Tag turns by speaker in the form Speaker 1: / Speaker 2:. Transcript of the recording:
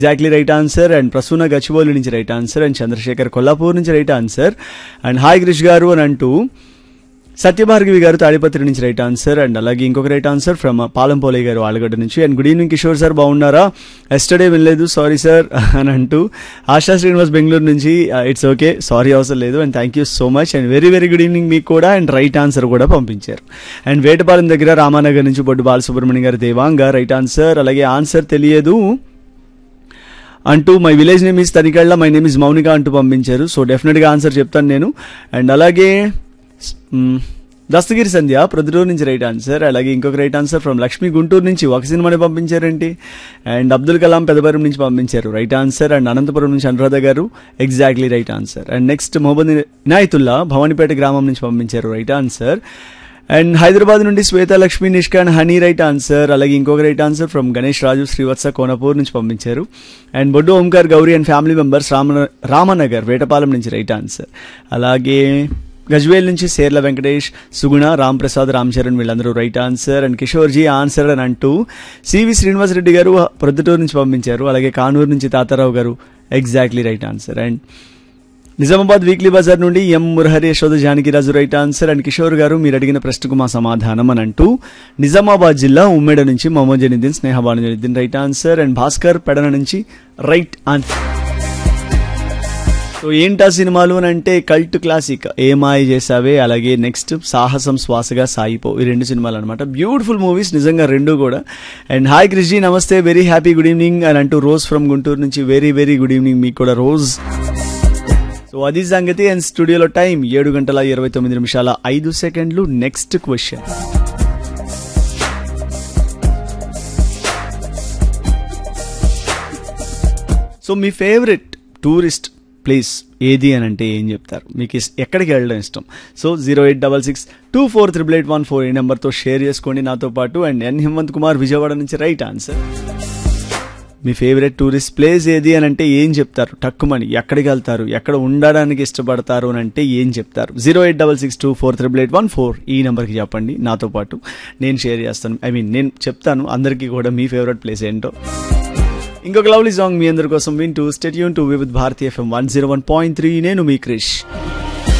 Speaker 1: Exactly right answer. And Prasuna Gachibowli నుంచి right answer. And Chandrasekhar Kollapur నుంచి right answer. And hi Krish గారు అని అంటూ సత్యభార్గవి గారు తాడిపత్రి నుంచి రైట్ ఆన్సర్. అండ్ అలాగే ఇంకొక రైట్ ఆన్సర్ ఫ్రమ్ పాలంపోలే గారు ఆలగడ్డ నుంచి. And good evening Kishore sir, బాగున్నారా? ఎస్టర్డే వినలేదు, సారీ సార్ అని అంటూ ఆశా శ్రీనివాస్ బెంగళూరు నుంచి ఇట్స్ ఓకే, సారీ అవసరం లేదు. And thank you so much. And very very good evening మీకు కూడా. అండ్ రైట్ ఆన్సర్ కూడా పంపించారు. అండ్ వేటపాలెం దగ్గర రామానగర్ నుంచి బొడ్డు బాలసుబ్రహ్మణ్యం గారు దేవాంగ రైట్ ఆన్సర్. అలాగే ఆన్సర్ తెలియదు అంటూ my village name is Tanikella, my name is Mounika అంటూ పంపించారు. సో డెఫినెట్గా ఆన్సర్ చెప్తాను నేను. అండ్ అలాగే దస్తగిరి సంధ్య ప్రొద్దుటూరు నుంచి రైట్ ఆన్సర్. అలాగే ఇంకొక right answer from Lakshmi Guntur నుంచి ఒక సినిమాని పంపించారేంటి. అండ్ అబ్దుల్ కలాం పెదపురం నుంచి పంపించారు రైట్ ఆన్సర్. అండ్ అనంతపురం నుంచి అనురాధ గారు exactly right answer. And next Mohammed Inayatullah Bhavanipeta గ్రామం నుంచి పంపించారు రైట్ ఆన్సర్. అండ్ హైదరాబాద్ నుండి శ్వేత లక్ష్మి నిష్కాన్ హనీ రైట్ ఆన్సర్. అలాగే ఇంకొక రైట్ ఆన్సర్ ఫ్రమ్ గణేష్ రాజు శ్రీవత్స కోనపూర్ నుంచి పంపించారు. And Boddu Omkar Gauri and family members Ramnagar Vetapalem నుంచి రైట్ ఆన్సర్. అలాగే గజ్వేల్ నుంచి సేర్ల వెంకటేష్, సుగుణ, రామ్ ప్రసాద్, రామ్ చరణ్ వీళ్ళందరూ right answer. And Kishore G answer అని అంటూ సివి శ్రీనివాసరెడ్డి గారు ప్రొద్దుటూరు నుంచి పంపించారు. అలాగే కానూరు నుంచి తాతారావు గారు exactly right answer. And Nizamabad weekly Bazar నుండి ఎం Murahari Yashoda Janakiraju right answer. And Kishore గారు మీరు అడిగిన ప్రశ్నకు మా సమాధానం అని అంటూ నిజామాబాద్ జిల్లా ఉమ్మేడ నుంచి Mohammed Janiddin, Sneha Banu Janiddin right answer. And Bhaskar Pedana నుంచి రైట్ ఆన్సర్. సో ఏంటా సినిమాలు అని అంటే కల్ట్ క్లాసిక్ ఏమాయ చేసావే, అలాగే నెక్స్ట్ సాహసం శ్వాసగా సాయిపో, ఈ రెండు సినిమాలు అనమాట. బ్యూటిఫుల్ మూవీస్ నిజంగా రెండు కూడా. అండ్ హాయ్ క్రిష్జీ నమస్తే, వెరీ హ్యాపీ గుడ్ ఈవినింగ్ అని అంటూ రోజ్ ఫ్రమ్ గుంటూరు నుంచి వెరీ వెరీ గుడ్ ఈవినింగ్ మీకు కూడా రోజ్. సో అది సంగతి. అండ్ స్టూడియోలో టైం 7:29:05. నెక్స్ట్ క్వశ్చన్, సో మీ ఫేవరెట్ టూరిస్ట్ ప్లేస్ ఏది అని అంటే ఏం చెప్తారు? మీకు ఎక్కడికి వెళ్ళడం ఇష్టం? సో 08662488814 ఈ నెంబర్తో షేర్ చేసుకోండి నాతో పాటు. అండ్ ఎన్ హిమంత్ కుమార్ విజయవాడ నుంచి రైట్ ఆన్సర్. మీ ఫేవరెట్ టూరిస్ట్ ప్లేస్ ఏది అని అంటే ఏం చెప్తారు? టక్కుమని ఎక్కడికి వెళ్తారు, ఎక్కడ ఉండడానికి ఇష్టపడతారు అని అంటే ఏం చెప్తారు? 08662488814 ఈ నెంబర్కి చెప్పండి నాతో పాటు. నేను షేర్ చేస్తాను, నేను చెప్తాను అందరికీ కూడా మీ ఫేవరెట్ ప్లేస్ ఏంటో. ఇంకొక లవ్లీ సాంగ్ మీ అందరి కోసం వింటూ stay tune to Vividh Bharati FM 101.3. నేను మీ క్రిష్.